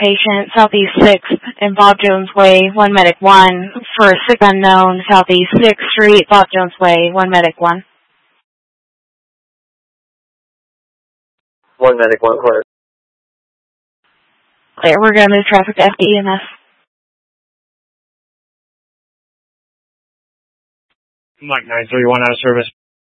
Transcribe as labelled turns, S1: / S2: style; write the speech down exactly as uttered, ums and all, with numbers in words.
S1: patient, Southeast sixth and Bob Jones Way, one medic one, for a sick unknown, Southeast sixth Street, Bob Jones Way, one medic one.
S2: One medic, one clear.
S1: Clear, we're going to move traffic to F D E M S.
S3: Mike nine three one out of service.